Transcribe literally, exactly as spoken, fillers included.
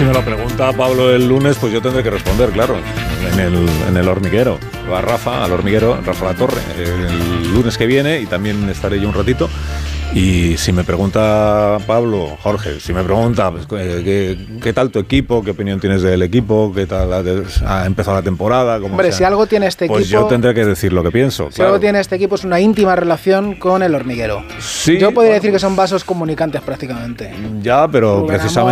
si me lo pregunta Pablo el lunes, pues yo tendré que responder, claro, en el, en el hormiguero. Va Rafa, al hormiguero, Rafa La Torre, el lunes que viene, y también estaré yo un ratito. Y si me pregunta Pablo, Jorge, si me pregunta pues, ¿qué, qué tal tu equipo? ¿Qué opinión tienes del equipo? ¿Qué tal ha, ha empezado la temporada? ¿Cómo Hombre, sea? si algo tiene este pues equipo... Pues yo tendré que decir lo que pienso, Si claro. algo tiene este equipo es una íntima relación con el hormiguero. Sí, yo podría bueno, decir que son vasos comunicantes prácticamente. Ya, pero Rubén precisamente...